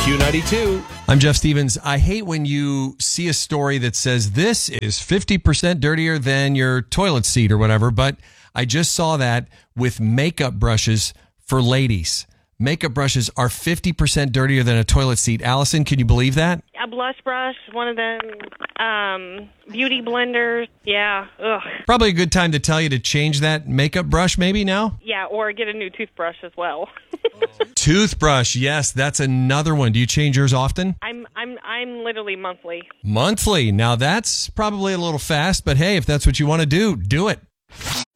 Q92. I'm Jeff Stevens. I hate when you see a story that says this is 50% dirtier than your toilet seat or whatever, but I just saw that with makeup brushes for ladies. Makeup brushes are 50% dirtier than a toilet seat. Allison, can you believe that? A blush brush, one of them beauty blenders. Yeah. Ugh. Probably a good time to tell you to change that makeup brush maybe now. Yeah, or get a new toothbrush as well. Toothbrush, yes, that's another one. Do you change yours often? I'm literally monthly. Monthly. Now that's probably a little fast, but hey, if that's what you want to do, do it.